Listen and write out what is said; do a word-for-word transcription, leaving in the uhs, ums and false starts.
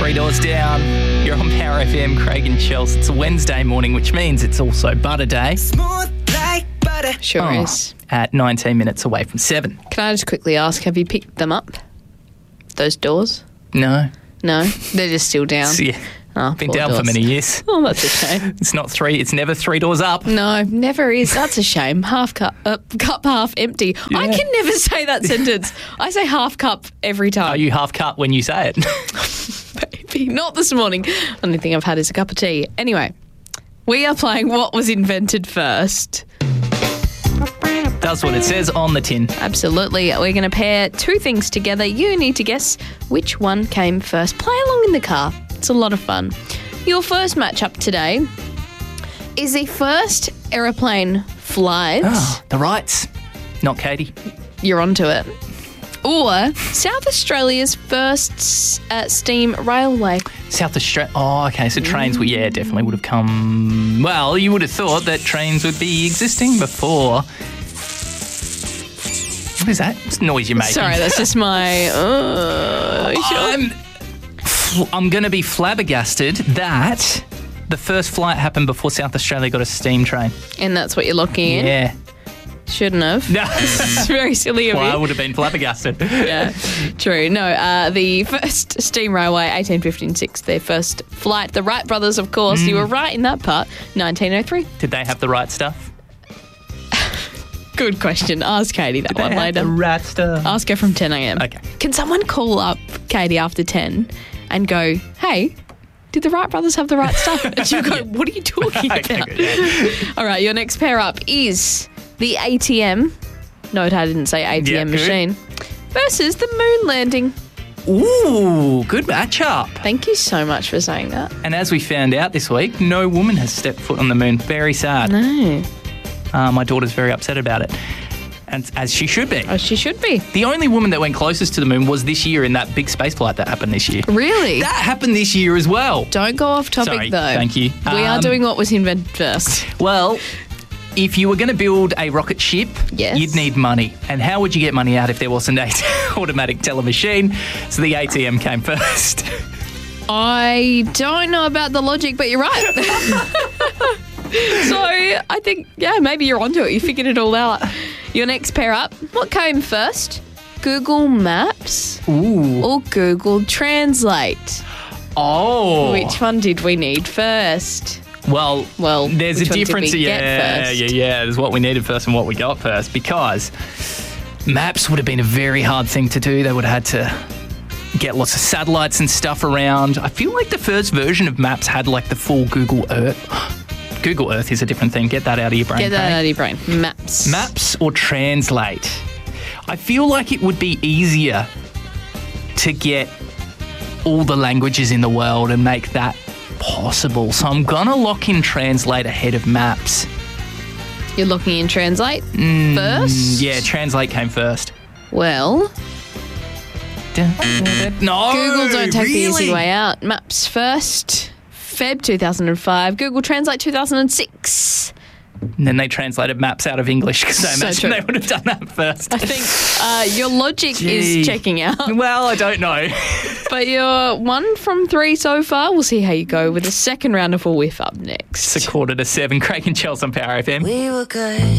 Three Doors Down. You're on Power F M, Craig and Chels. It's a Wednesday morning, which means it's also Butter Day. Smooth like butter. Sure Oh, is. At nineteen minutes away from seven. Can I just quickly ask, have you picked them up? Those doors? No. No? They're just still down? So, yeah. Oh, Been poor down for doors. many years. Oh, that's a shame. It's not three. It's never three doors up. No, never is. That's a shame. Half cup, uh, cup half empty. I Yeah. can never say that sentence. I say half cup every time. Are you half cut when you say it? Baby, not this morning. Only thing I've had is a cup of tea. Anyway, we are playing What Was Invented First. That's what it says on the tin. Absolutely. We're going to pair two things together. You need to guess which one came first. Play along in the car. It's a lot of fun. Your first matchup today is the first aeroplane flight. Oh, the rights. Not Katie. You're onto it. Or South Australia's first uh, steam railway. South Australia. Oh, okay. So trains, would, yeah, definitely would have come. Well, you would have thought that trains would be existing before. What is that? It's noise you're making. Sorry, that's just my... Uh, sure. I'm, I'm going to be flabbergasted that the first flight happened before South Australia got a steam train. And that's what you're looking in? Yeah. Shouldn't have. No. It's very silly of Well, I you. would have been flabbergasted. Yeah, true. No, uh, the first steam railway, eighteen fifty-six, their first flight. The Wright brothers, of course. You were right in that part. nineteen oh three. Did they have the right stuff? Good question. Ask Katie that They one had later. the right stuff. Ask her from ten a.m. Okay. Can someone call up Katie after ten and go, hey, did the Wright brothers have the right stuff? And she'll go, what are you talking Okay, about? good, yeah. All right, your next pair up is the A T M. Note I didn't say A T M Yeah, good. machine. Versus the moon landing. Ooh, good matchup. Thank you so much for saying that. And as we found out this week, no woman has stepped foot on the moon. Very sad. No. Uh, my daughter's very upset about it. And as she should be. Oh, she should be. The only woman that went closest to the moon was this year in that big space flight that happened this year. Really? That happened this year as well. Don't go off topic, Sorry, though. thank you. We are Um, doing what was invented first. Well, if you were going to build a rocket ship, Yes. you'd need money. And how would you get money out if there wasn't an automatic teller machine? So the A T M came first. I don't know about the logic, but you're right. So I think, yeah, maybe you're onto it. You figured it all out. Your next pair up, what came first? Google Maps Ooh. or Google Translate? Oh. Which one did we need first? Well, Well, there's which a one did difference. we yeah, get first? yeah, yeah. There's what we needed first and what we got first, because maps would have been a very hard thing to do. They would have had to get lots of satellites and stuff around. I feel like the first version of maps had like the full Google Earth. Google Earth is a different thing. Get that out of your brain. Get that Craig. out of your brain. Maps. Maps or Translate? I feel like it would be easier to get all the languages in the world and make that possible. So I'm going to lock in Translate ahead of Maps. You're looking in Translate first? Yeah, Translate came first. Well, No, Google don't take the easy really? way out. Maps first. Feb two thousand five. Google Translate two thousand six. And then they translated Maps out of English because I So imagine true. they would have done that first. I think uh, your logic Gee. is checking out. Well, I don't know. But you're one from three so far. We'll see how you go with the second round of a whiff up next. It's a quarter to seven. Craig and Chels on Power F M. We were good.